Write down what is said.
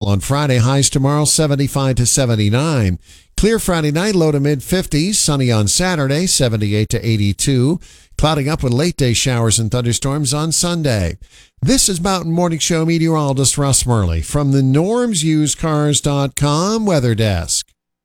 on Friday. Highs tomorrow 75 to 79. Clear Friday night, low to mid-50s. Sunny on Saturday, 78 to 82. Clouding up with late-day showers and thunderstorms on Sunday. This is Mountain Morning Show meteorologist Russ Murley from the NormsUseCars.com Weather Desk.